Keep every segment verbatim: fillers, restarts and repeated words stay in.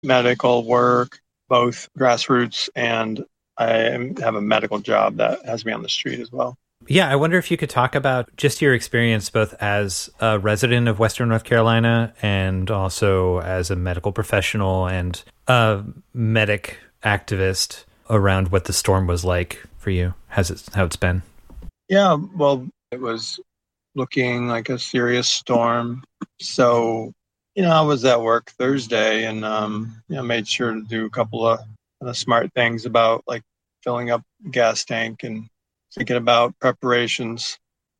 medical work, both grassroots, and I have a medical job that has me on the street as well. Yeah, I wonder if you could talk about just your experience both as a resident of Western North Carolina and also as a medical professional and a medic activist around what the storm was like for you, has it how it's been. Yeah, well, it was looking like a serious storm. So, you know, I was at work Thursday and, um, you know, made sure to do a couple of uh, smart things about like filling up gas tank and thinking about preparations.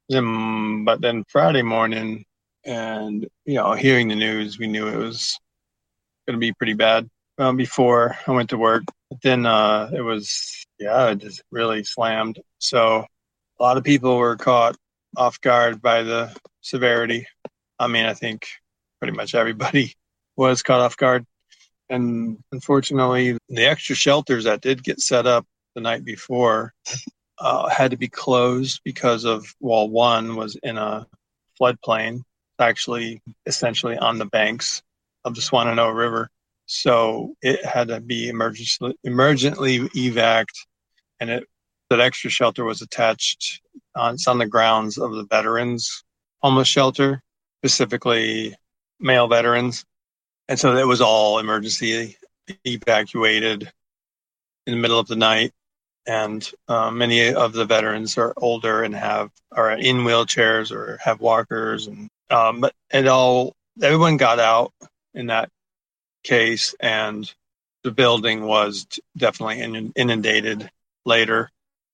Um, but then Friday morning and, you know, hearing the news, we knew it was going to be pretty bad um, before I went to work. But then uh, it was, yeah, it just really slammed. So a lot of people were caught off guard by the severity. I mean, I think pretty much everybody was caught off guard. And unfortunately, the extra shelters that did get set up the night before uh, had to be closed because of, well, one was in a floodplain, actually essentially on the banks of the Swananoa River. So it had to be emergency, emergently evac'd, and it that extra shelter was attached on, it's on the grounds of the veterans homeless shelter, specifically male veterans. And so it was all emergency evacuated in the middle of the night. And uh, many of the veterans are older and have are in wheelchairs or have walkers, and um, but it all everyone got out in that case, and the building was definitely inundated later.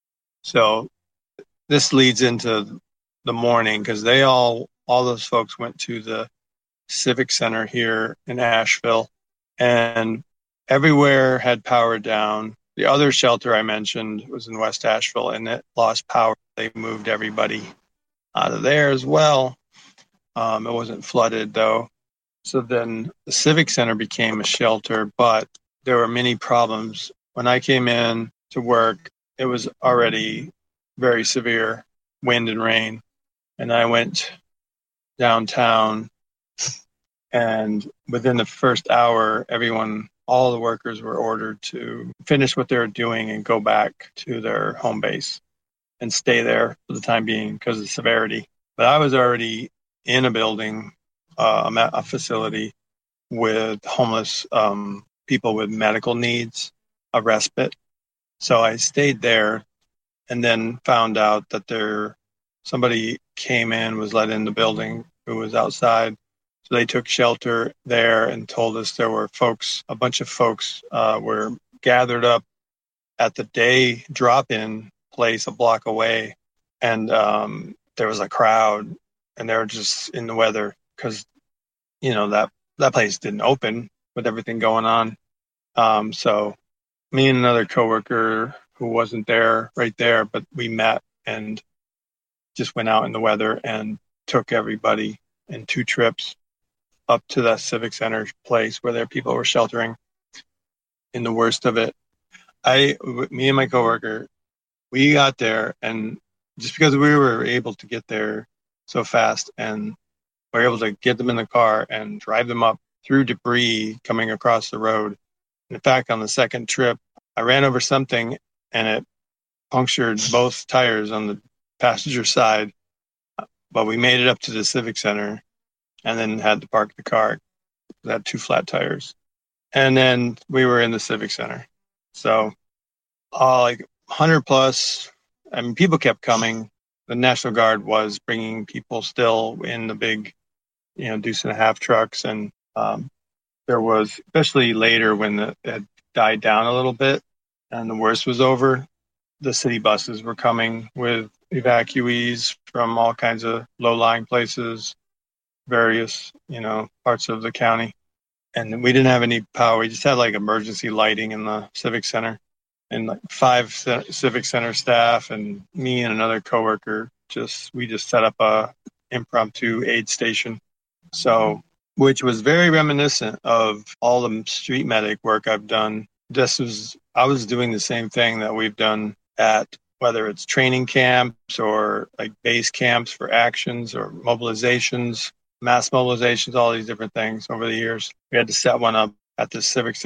So this leads into the morning because they all all those folks went to the Civic Center here in Asheville, and everywhere had power down. The other shelter I mentioned was in West Asheville, and it lost power. They moved everybody out of there as well. Um, it wasn't flooded, though. So then the Civic Center became a shelter, but there were many problems. When I came in to work, it was already very severe wind and rain. And I went downtown, and within the first hour, everyone, all the workers were ordered to finish what they were doing and go back to their home base and stay there for the time being because of the severity. But I was already in a building, uh, a facility with homeless um, people with medical needs, a respite. So I stayed there and then found out that there somebody came in, was let in the building who was outside. So they took shelter there and told us there were folks, a bunch of folks uh, were gathered up at the day drop-in place a block away. And um, there was a crowd, and they were just in the weather because, you know, that, that place didn't open with everything going on. Um, so me and another coworker who wasn't there right there, but we met and just went out in the weather and took everybody in two trips up to that Civic Center place where their people were sheltering in the worst of it. I, me and my coworker, we got there, and just because we were able to get there so fast and we were able to get them in the car and drive them up through debris coming across the road. In fact, on the second trip, I ran over something and it punctured both tires on the passenger side, but we made it up to the Civic Center and then had to park the car. It had two flat tires. And then we were in the Civic Center. So uh, like one hundred plus, I mean, people kept coming. The National Guard was bringing people still in the big, you know, deuce and a half trucks. And um, there was, especially later when the, it had died down a little bit and the worst was over, the city buses were coming with evacuees from all kinds of low-lying places, various, you know, parts of the county. And we didn't have any power. We just had like emergency lighting in the Civic Center, and like five Civic Center staff and me and another coworker, just, we just set up a impromptu aid station. So, which was very reminiscent of all the street medic work I've done. This was, I was doing the same thing that we've done at, whether it's training camps or like base camps for actions or mobilizations, mass mobilizations, all these different things over the years. We had to set one up at the Civic